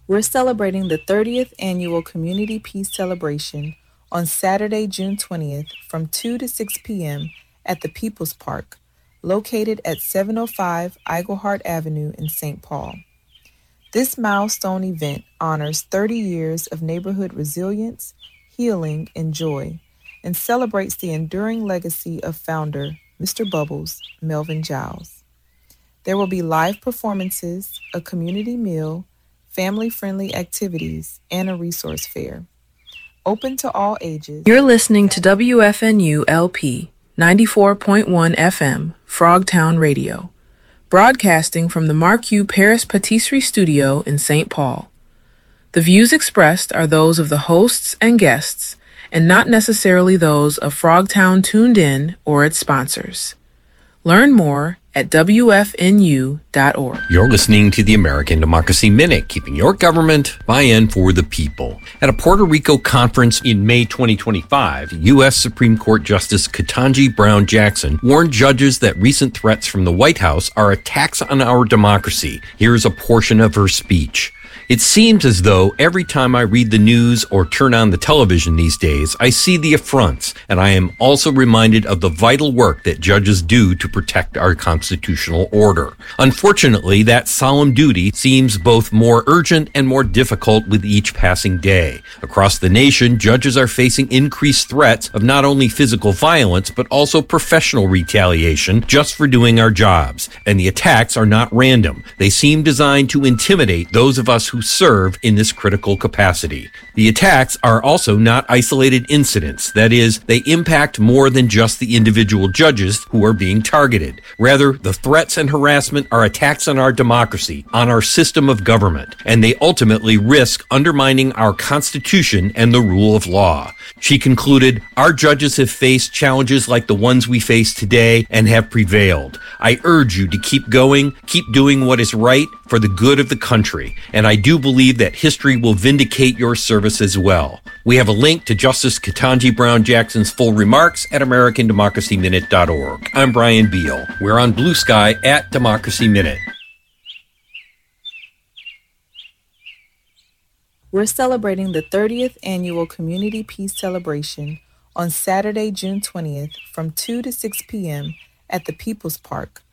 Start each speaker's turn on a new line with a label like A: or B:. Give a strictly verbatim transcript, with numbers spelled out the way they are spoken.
A: We're celebrating the thirtieth Annual Community Peace Celebration on Saturday, June twentieth from two to six p.m. at the People's Park, located at seven oh five Iglehart Avenue in Saint Paul. This milestone event honors thirty years of neighborhood resilience, healing, and joy, and celebrates the enduring legacy of founder, Mister Bubbles, Melvin Giles. There will be live performances, a community meal, family-friendly activities, and a resource fair. Open to all ages.
B: You're listening to W F N U L P ninety-four point one F M, Frogtown Radio, broadcasting from the Marque Paris Patisserie Studio in Saint Paul. The views expressed are those of the hosts and guests, and not necessarily those of Frogtown Tuned In or its sponsors. Learn more at W F N U dot org.
C: You're listening to the American Democracy Minute, keeping your government by and for the people. At a Puerto Rico conference in May twenty twenty-five, U S Supreme Court Justice Ketanji Brown Jackson warned judges that recent threats from the White House are attacks on our democracy. Here's a portion of her speech. It seems as though every time I read the news or turn on the television these days, I see the affronts, and I am also reminded of the vital work that judges do to protect our constitutional order. Unfortunately, that solemn duty seems both more urgent and more difficult with each passing day. Across the nation, judges are facing increased threats of not only physical violence, but also professional retaliation just for doing our jobs. And the attacks are not random. They seem designed to intimidate those of us who serve in this critical capacity. The attacks are also not isolated incidents. That is, they impact more than just the individual judges who are being targeted. Rather, the threats and harassment are attacks on our democracy, on our system of government, and they ultimately risk undermining our Constitution and the rule of law. She concluded, our judges have faced challenges like the ones we face today and have prevailed. I urge you to keep going, keep doing what is right for the good of the country, and I do believe that history will vindicate your service as well. We have a link to Justice Ketanji Brown Jackson's full remarks at American Democracy Minute dot org. I'm Brian Beal. We're on Blue Sky at Democracy Minute.
A: We're celebrating the thirtieth Annual Community Peace Celebration on Saturday, June twentieth from two to six p.m. at the People's Park,